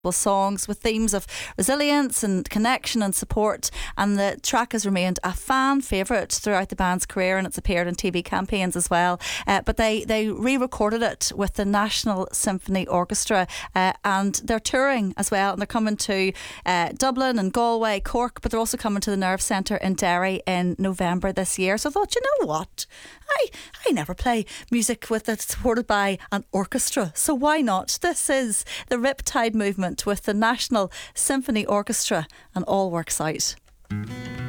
songs with themes of resilience and connection and support, and the track has remained a fan favourite throughout the band's career, and it's appeared in TV campaigns as well. But they re-recorded it with the National Symphony Orchestra, and they're touring as well, and they're coming to Dublin and Galway, Cork, but they're also coming to the Nerve Centre in Derry in November this year. So I thought, you know what, I never play music that's supported by an orchestra, so why not? This is the Riptide Movement with the National Symphony Orchestra, and All Works Out.